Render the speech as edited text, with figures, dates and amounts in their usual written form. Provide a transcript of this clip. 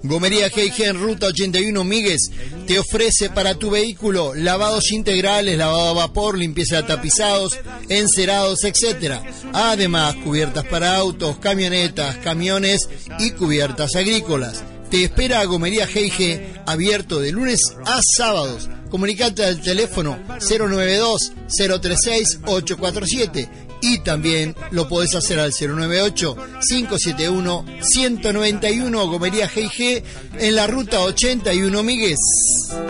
Gomería G&G en Ruta 81 Míguez te ofrece para tu vehículo lavados integrales, lavado a vapor, limpieza de tapizados, encerados, etc. Además, cubiertas para autos, camionetas, camiones y cubiertas agrícolas. Te espera Gomería G&G, abierto de lunes a sábados. Comunicate al teléfono 092-036-847 y también lo podés hacer al 098-571-191. Gomería G&G en la Ruta 81 Míguez.